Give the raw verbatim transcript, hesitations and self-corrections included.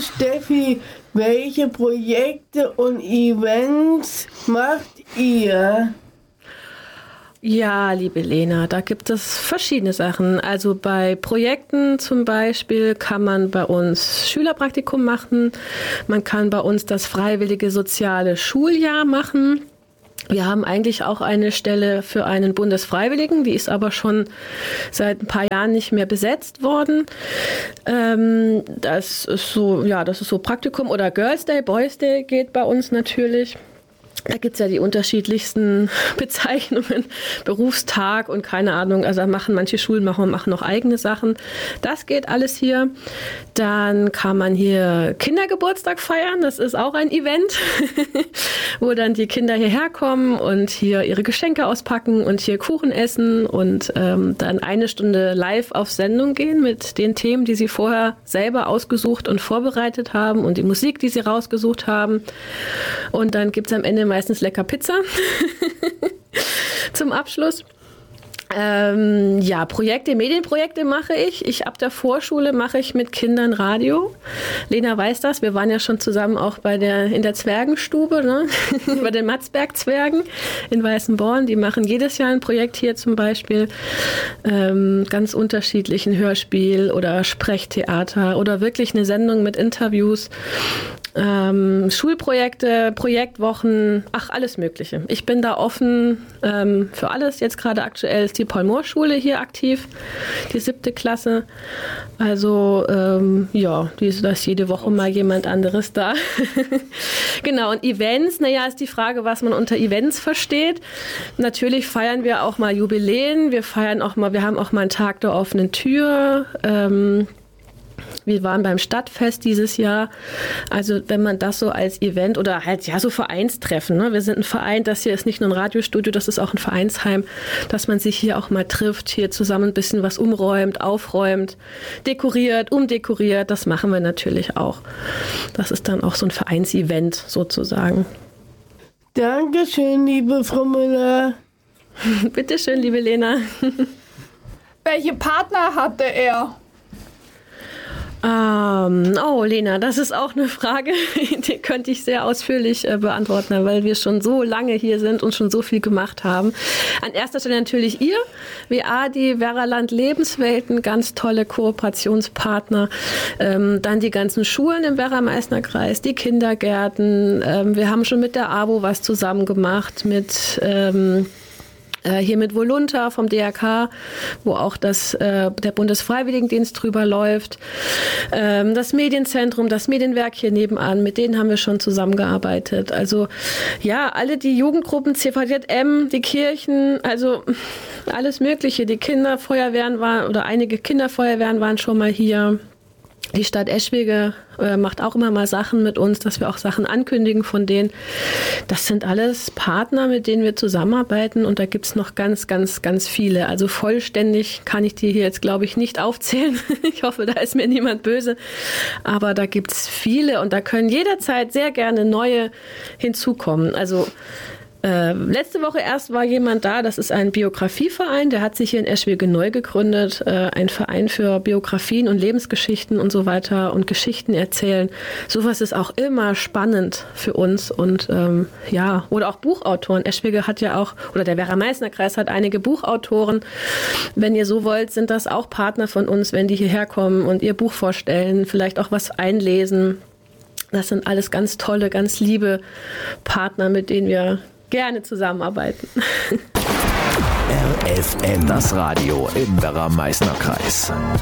Steffi, welche Projekte und Events macht ihr? Ja, liebe Lena, da gibt es verschiedene Sachen. Also bei Projekten zum Beispiel kann man bei uns Schülerpraktikum machen. Man kann bei uns das freiwillige soziale Schuljahr machen. Wir haben eigentlich auch eine Stelle für einen Bundesfreiwilligen, die ist aber schon seit ein paar Jahren nicht mehr besetzt worden. Ähm, das ist so, ja, das ist so Praktikum oder Girls Day, Boys Day geht bei uns natürlich. Da gibt's ja die unterschiedlichsten Bezeichnungen, Berufstag und keine Ahnung, also da machen manche Schulen machen, machen noch eigene Sachen. Das geht alles hier. Dann kann man hier Kindergeburtstag feiern, das ist auch ein Event, wo dann die Kinder hierher kommen und hier ihre Geschenke auspacken und hier Kuchen essen und ähm, dann eine Stunde live auf Sendung gehen mit den Themen, die sie vorher selber ausgesucht und vorbereitet haben und die Musik, die sie rausgesucht haben. Und dann gibt's am Ende meistens lecker Pizza zum Abschluss. Ähm, ja, Projekte, Medienprojekte mache ich. Ich ab der Vorschule mache ich mit Kindern Radio. Lena weiß das. Wir waren ja schon zusammen auch bei der in der Zwergenstube, ne? Bei den Matzberg-Zwergen in Weißenborn. Die machen jedes Jahr ein Projekt hier zum Beispiel. Ähm, ganz unterschiedlichen Hörspiel oder Sprechtheater oder wirklich eine Sendung mit Interviews. Ähm, Schulprojekte, Projektwochen, ach, alles Mögliche. Ich bin da offen ähm, für alles. Jetzt gerade aktuell ist die Paul-Mohr-Schule hier aktiv, die siebte Klasse. Also ähm, ja, die ist, da ist jede Woche mal jemand anderes da. Genau, und Events, naja, ist die Frage, was man unter Events versteht. Natürlich feiern wir auch mal Jubiläen, wir feiern auch mal, wir haben auch mal einen Tag der offenen Tür. Ähm, Wir waren beim Stadtfest dieses Jahr. Also wenn man das so als Event oder halt ja so Vereinstreffen, ne? Wir sind ein Verein, das hier ist nicht nur ein Radiostudio, das ist auch ein Vereinsheim, dass man sich hier auch mal trifft, hier zusammen ein bisschen was umräumt, aufräumt, dekoriert, umdekoriert. Das machen wir natürlich auch. Das ist dann auch so ein Vereinsevent sozusagen. Dankeschön, liebe Frau Müller. Bitte schön, liebe Lena. Welche Partner hatte er? Ähm, oh, Lena, das ist auch eine Frage, die könnte ich sehr ausführlich äh, beantworten, weil wir schon so lange hier sind und schon so viel gemacht haben. An erster Stelle natürlich ihr, W A D I, Werraland Lebenswelten, ganz tolle Kooperationspartner. Ähm, dann die ganzen Schulen im Werra-Meißner-Kreis, die Kindergärten. Ähm, wir haben schon mit der A B O was zusammen gemacht, mit... Ähm, Hier mit Volunta vom D R K, wo auch das, äh, der Bundesfreiwilligendienst drüber läuft. Ähm, das Medienzentrum, das Medienwerk hier nebenan, mit denen haben wir schon zusammengearbeitet. Also ja, alle die Jugendgruppen, C V J M, die Kirchen, also alles Mögliche. Die Kinderfeuerwehren waren, oder einige Kinderfeuerwehren waren schon mal hier. Die Stadt Eschwege äh, macht auch immer mal Sachen mit uns, dass wir auch Sachen ankündigen von denen. Das sind alles Partner, mit denen wir zusammenarbeiten und da gibt's noch ganz, ganz, ganz viele. Also vollständig kann ich die hier jetzt, glaube ich, nicht aufzählen. Ich hoffe, da ist mir niemand böse. Aber da gibt's viele und da können jederzeit sehr gerne neue hinzukommen. Also Äh, letzte Woche erst war jemand da, das ist ein Biografieverein, der hat sich hier in Eschwege neu gegründet, äh, ein Verein für Biografien und Lebensgeschichten und so weiter und Geschichten erzählen. Sowas ist auch immer spannend für uns und ähm, ja, oder auch Buchautoren. Eschwege hat ja auch, oder der Werra-Meißner-Kreis hat einige Buchautoren. Wenn ihr so wollt, sind das auch Partner von uns, wenn die hierher kommen und ihr Buch vorstellen, vielleicht auch was einlesen. Das sind alles ganz tolle, ganz liebe Partner, mit denen wir gerne zusammenarbeiten. R F M, das Radio im Werra-Meißner-Kreis.